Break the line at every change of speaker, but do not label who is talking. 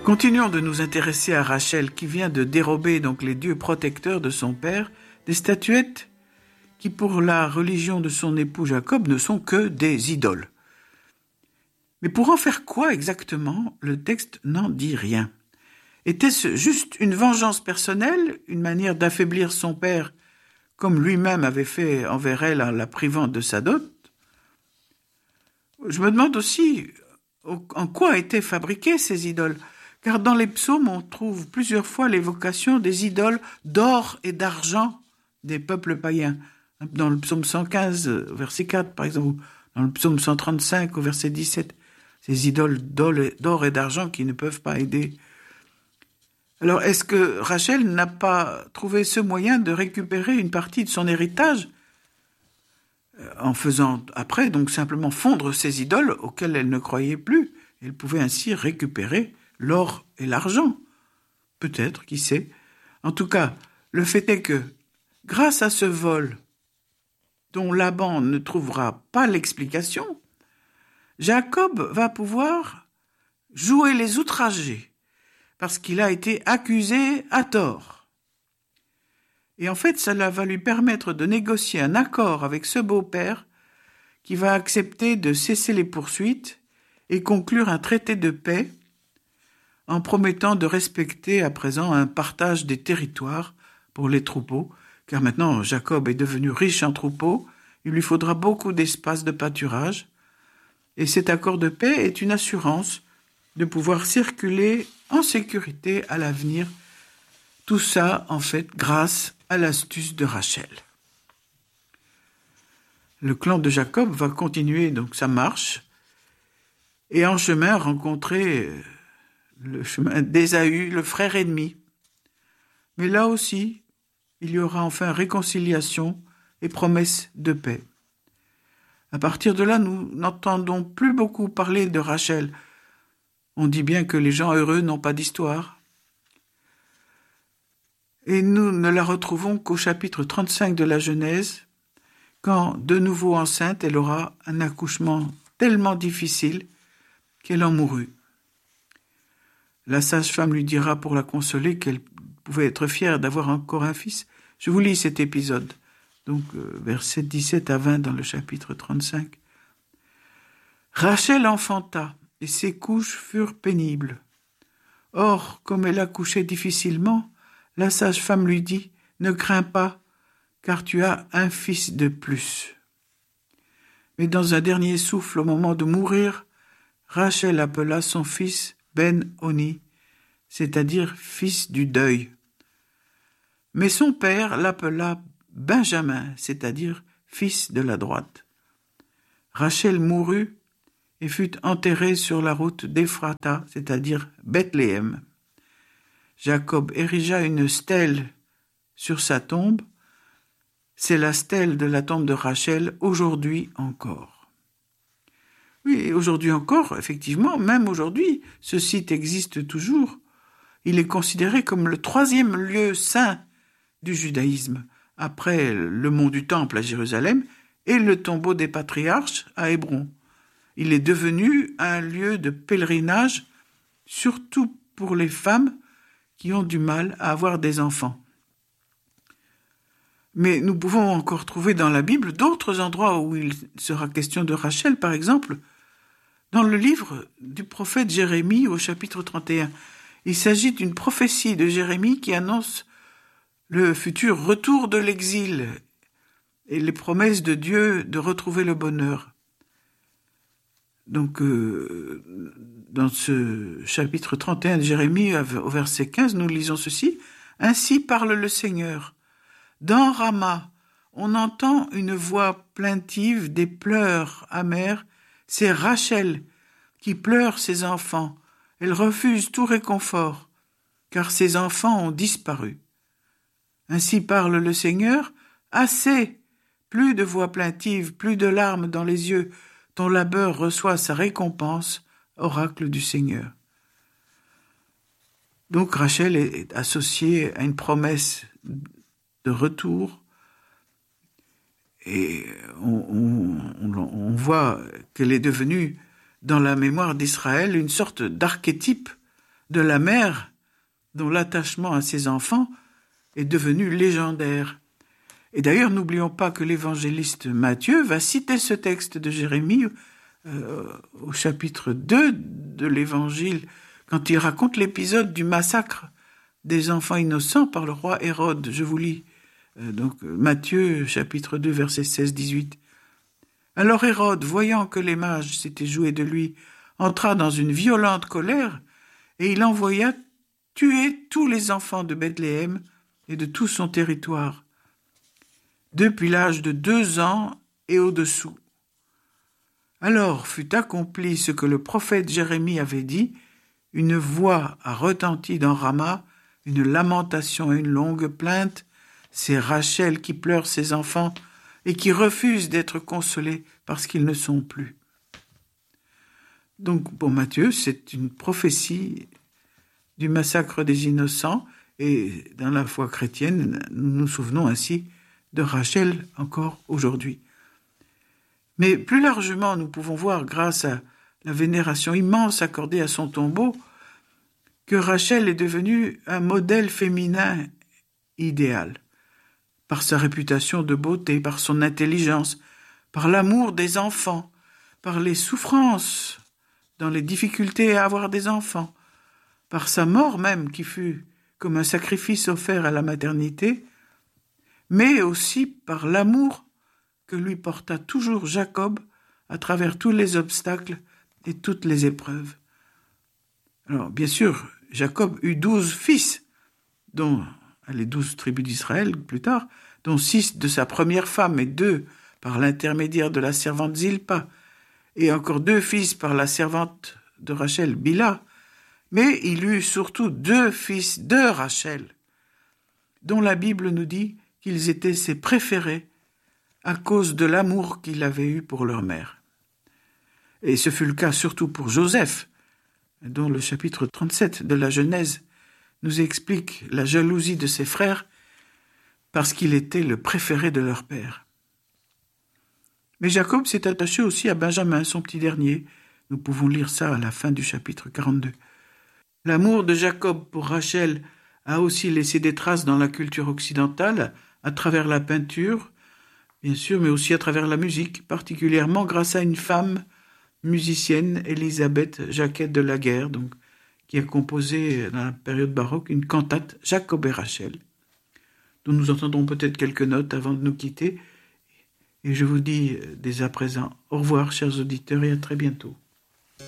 Continuons de nous intéresser à Rachel qui vient de dérober donc les dieux protecteurs de son père, des statuettes qui pour la religion de son époux Jacob ne sont que des idoles. Mais pour en faire quoi exactement? Le texte n'en dit rien. Était-ce juste une vengeance personnelle, une manière d'affaiblir son père comme lui-même avait fait envers elle en la privant de sa dot? Je me demande aussi en quoi étaient fabriquées ces idoles, car dans les psaumes on trouve plusieurs fois l'évocation des idoles d'or et d'argent des peuples païens. Dans le psaume 115, verset 4 par exemple, ou dans le psaume 135 au verset 17, ces idoles d'or et d'argent qui ne peuvent pas aider. Alors, est-ce que Rachel n'a pas trouvé ce moyen de récupérer une partie de son héritage en faisant après donc simplement fondre ces idoles auxquelles elle ne croyait plus? Elle pouvait ainsi récupérer l'or et l'argent. Peut-être, qui sait. En tout cas, le fait est que, grâce à ce vol, dont Laban ne trouvera pas l'explication, Jacob va pouvoir jouer les outragés, parce qu'il a été accusé à tort. Et en fait, cela va lui permettre de négocier un accord avec ce beau-père qui va accepter de cesser les poursuites et conclure un traité de paix en promettant de respecter à présent un partage des territoires pour les troupeaux, car maintenant Jacob est devenu riche en troupeaux, il lui faudra beaucoup d'espace de pâturage, et cet accord de paix est une assurance de pouvoir circuler en sécurité à l'avenir. Tout ça, en fait, grâce à l'astuce de Rachel. Le clan de Jacob va continuer donc sa marche et en chemin rencontrer le chemin d'Ésaü, le frère ennemi. Mais là aussi, il y aura enfin réconciliation et promesse de paix. À partir de là, nous n'entendons plus beaucoup parler de Rachel. On dit bien que les gens heureux n'ont pas d'histoire. Et nous ne la retrouvons qu'au chapitre 35 de la Genèse, quand, de nouveau enceinte, elle aura un accouchement tellement difficile qu'elle en mourut. La sage-femme lui dira pour la consoler qu'elle pouvait être fière d'avoir encore un fils. Je vous lis cet épisode, donc versets 17 à 20 dans le chapitre 35. Rachel enfanta, et ses couches furent pénibles. Or, comme elle accouchait difficilement, la sage-femme lui dit « Ne crains pas, car tu as un fils de plus. » Mais dans un dernier souffle, au moment de mourir, Rachel appela son fils Ben-Oni, c'est-à-dire fils du deuil. Mais son père l'appela Benjamin, c'est-à-dire fils de la droite. Rachel mourut et fut enterrée sur la route d'Ephrata, c'est-à-dire Bethléem. Jacob érigea une stèle sur sa tombe. C'est la stèle de la tombe de Rachel, aujourd'hui encore. Oui, aujourd'hui encore, effectivement, même aujourd'hui, ce site existe toujours. Il est considéré comme le 3e lieu saint du judaïsme, après le mont du Temple à Jérusalem et le tombeau des patriarches à Hébron. Il est devenu un lieu de pèlerinage, surtout pour les femmes qui ont du mal à avoir des enfants. Mais nous pouvons encore trouver dans la Bible d'autres endroits où il sera question de Rachel, par exemple, dans le livre du prophète Jérémie au chapitre 31. Il s'agit d'une prophétie de Jérémie qui annonce le futur retour de l'exil et les promesses de Dieu de retrouver le bonheur. Donc, dans ce chapitre 31 de Jérémie, au verset 15, nous lisons ceci. « Ainsi parle le Seigneur. Dans Rama, on entend une voix plaintive, des pleurs amers. C'est Rachel qui pleure ses enfants. Elle refuse tout réconfort, car ses enfants ont disparu. Ainsi parle le Seigneur. Assez, plus de voix plaintives, plus de larmes dans les yeux. Ton labeur reçoit sa récompense, oracle du Seigneur. » Donc Rachel est associée à une promesse de retour et on voit qu'elle est devenue, dans la mémoire d'Israël, une sorte d'archétype de la mère dont l'attachement à ses enfants est devenu légendaire. Et d'ailleurs, n'oublions pas que l'évangéliste Matthieu va citer ce texte de Jérémie au chapitre 2 de l'évangile, quand il raconte l'épisode du massacre des enfants innocents par le roi Hérode. Je vous lis donc Matthieu chapitre 2 versets 16-18. Alors Hérode, voyant que les mages s'étaient joués de lui, entra dans une violente colère et il envoya tuer tous les enfants de Bethléem et de tout son territoire, depuis l'âge de 2 ans et au-dessous. Alors fut accompli ce que le prophète Jérémie avait dit, une voix a retenti dans Rama, une lamentation et une longue plainte, c'est Rachel qui pleure ses enfants et qui refuse d'être consolée parce qu'ils ne sont plus. Donc pour Matthieu, c'est une prophétie du massacre des innocents, et dans la foi chrétienne, nous nous souvenons ainsi de Rachel encore aujourd'hui. Mais plus largement, nous pouvons voir, grâce à la vénération immense accordée à son tombeau, que Rachel est devenue un modèle féminin idéal, par sa réputation de beauté, par son intelligence, par l'amour des enfants, par les souffrances dans les difficultés à avoir des enfants, par sa mort même qui fut comme un sacrifice offert à la maternité, mais aussi par l'amour que lui porta toujours Jacob à travers tous les obstacles et toutes les épreuves. Alors, bien sûr, Jacob eut 12 fils, dont les 12 tribus d'Israël plus tard, dont 6 de sa première femme et 2 par l'intermédiaire de la servante Zilpa, et encore 2 fils par la servante de Rachel, Bila, mais il eut surtout 2 fils de Rachel, dont la Bible nous dit qu'ils étaient ses préférés à cause de l'amour qu'il avait eu pour leur mère. Et ce fut le cas surtout pour Joseph, dont le chapitre 37 de la Genèse nous explique la jalousie de ses frères parce qu'il était le préféré de leur père. Mais Jacob s'est attaché aussi à Benjamin, son petit dernier. Nous pouvons lire ça à la fin du chapitre 42. L'amour de Jacob pour Rachel a aussi laissé des traces dans la culture occidentale, à travers la peinture, bien sûr, mais aussi à travers la musique, particulièrement grâce à une femme musicienne, Élisabeth Jacquet de Laguerre, donc, qui a composé dans la période baroque une cantate, Jacob et Rachel, dont nous entendrons peut-être quelques notes avant de nous quitter. Et je vous dis dès à présent au revoir, chers auditeurs, et à très bientôt.